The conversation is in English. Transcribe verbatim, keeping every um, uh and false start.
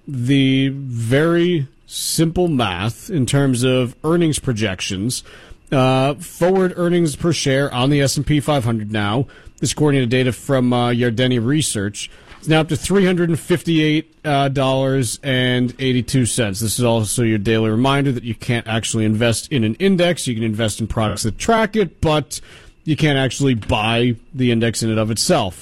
the very simple math in terms of earnings projections. Uh, forward earnings per share on the S and P five hundred now, this according to data from uh, Yardeni Research, is now up to three hundred fifty-eight dollars and eighty-two cents. This is also your daily reminder that you can't actually invest in an index. You can invest in products that track it, but you can't actually buy the index in and of itself.